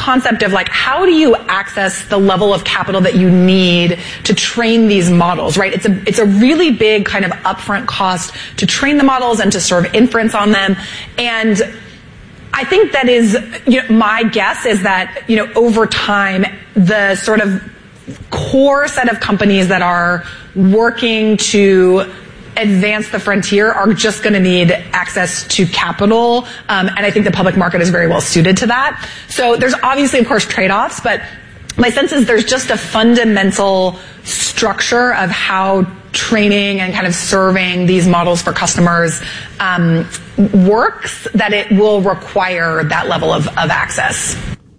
concept of like, how do you access the level of capital that you need to train these models, right? It's a really big kind of upfront cost to train the models and to serve inference on them. And I think that is, my guess is that, over time, the sort of core set of companies that are working to advance the frontier are just going to need access to capital. And I think the public market is very well suited to that. So there's obviously, of course, trade-offs, but my sense is there's just a fundamental structure of how training and kind of serving these models for customers works, that it will require that level of access.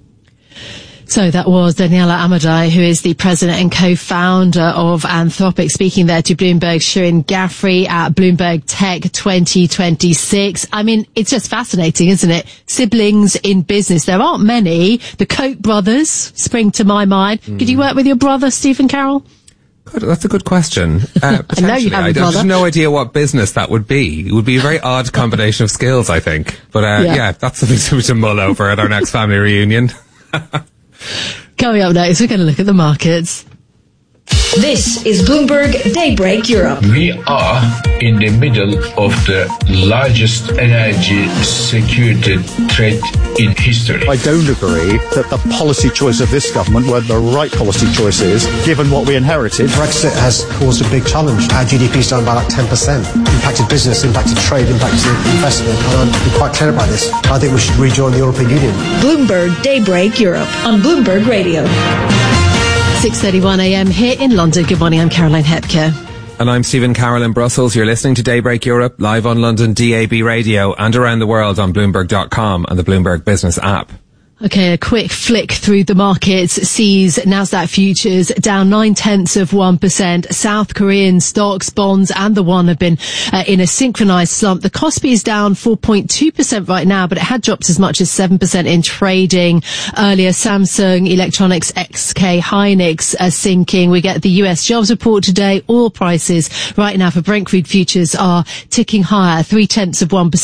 So that was Daniela Amadei, who is the president and co-founder of Anthropic, speaking there to Bloomberg's Shirin Ghaffari at Bloomberg Tech 2026. I mean, it's just fascinating, isn't it? Siblings in business. There aren't many. The Koch brothers spring to my mind. Could you work with your brother, Stephen Carroll? Good, that's a good question. I know you have a brother. I have no idea what business that would be. It would be a very odd combination of skills, I think. But yeah, that's something to mull over at our next family reunion. Coming up next, we're going to look at the markets. This is Bloomberg Daybreak Europe. We are in the middle of the largest energy security threat in history. I don't agree that the policy choice of this government were the right policy choices, given what we inherited. Brexit has caused a big challenge. Our GDP's down by like 10%. Impacted business, impacted trade, impacted investment. And I'm quite clear about this. I think we should rejoin the European Union. Bloomberg Daybreak Europe on Bloomberg Radio. 6:31 a.m. here in London. Good morning, I'm Caroline Hepker. And I'm Stephen Carroll in Brussels. You're listening to Daybreak Europe, live on London DAB radio and around the world on Bloomberg.com and the Bloomberg Business app. Okay, a quick flick through the markets sees Nasdaq futures down 0.9%. South Korean stocks, bonds and the won have been in a synchronized slump. The Kospi is down 4.2% right now, but it had dropped as much as 7% in trading earlier. Samsung Electronics, SK Hynix are sinking. We get the US jobs report today. Oil prices right now for Brent crude futures are ticking higher, 0.3%,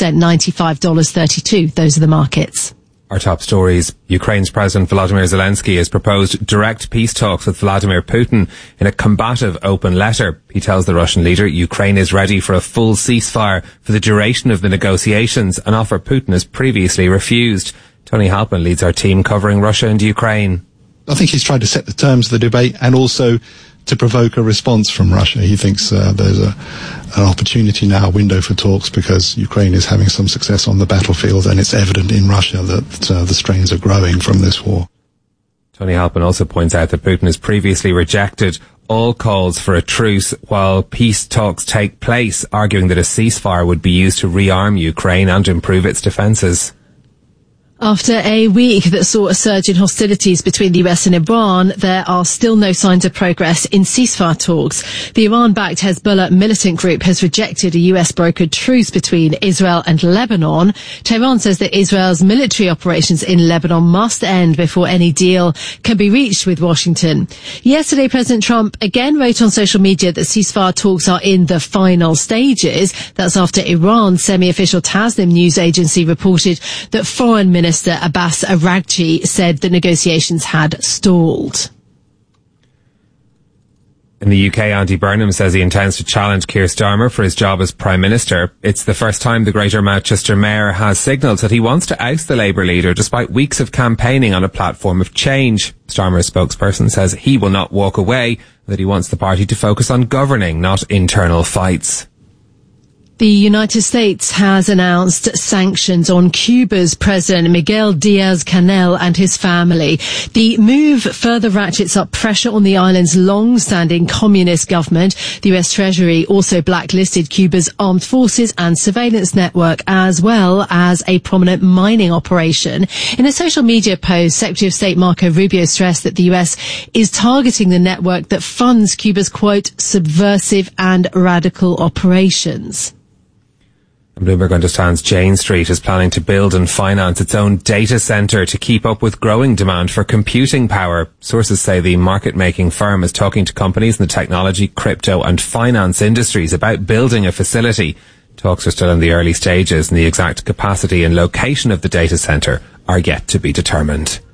$95.32. Those are the markets. Our top stories. Ukraine's President Volodymyr Zelensky has proposed direct peace talks with Vladimir Putin in a combative open letter. He tells the Russian leader Ukraine is ready for a full ceasefire for the duration of the negotiations, an offer Putin has previously refused. Tony Halpin leads our team covering Russia and Ukraine. I think he's trying to set the terms of the debate and also to provoke a response from Russia. He thinks there's an opportunity now, a window for talks, because Ukraine is having some success on the battlefield, and it's evident in Russia that the strains are growing from this war. Tony Halpin also points out that Putin has previously rejected all calls for a truce while peace talks take place, arguing that a ceasefire would be used to rearm Ukraine and improve its defences. After a week that saw a surge in hostilities between the US and Iran, there are still no signs of progress in ceasefire talks. The Iran-backed Hezbollah militant group has rejected a US-brokered truce between Israel and Lebanon. Tehran says that Israel's military operations in Lebanon must end before any deal can be reached with Washington. Yesterday, President Trump again wrote on social media that ceasefire talks are in the final stages. That's after Iran's semi-official Tasnim news agency reported that Foreign Minister Abbas Araghchi said the negotiations had stalled. In the UK, Andy Burnham says he intends to challenge Keir Starmer for his job as Prime Minister. It's the first time the Greater Manchester Mayor has signalled that he wants to oust the Labour leader despite weeks of campaigning on a platform of change. Starmer's spokesperson says he will not walk away, that he wants the party to focus on governing, not internal fights. The United States has announced sanctions on Cuba's President Miguel Diaz-Canel and his family. The move further ratchets up pressure on the island's long-standing communist government. The US Treasury also blacklisted Cuba's armed forces and surveillance network, as well as a prominent mining operation. In a social media post, Secretary of State Marco Rubio stressed that the US is targeting the network that funds Cuba's, quote, subversive and radical operations. Bloomberg understands Jane Street is planning to build and finance its own data centre to keep up with growing demand for computing power. Sources say the market-making firm is talking to companies in the technology, crypto and finance industries about building a facility. Talks are still in the early stages and the exact capacity and location of the data centre are yet to be determined.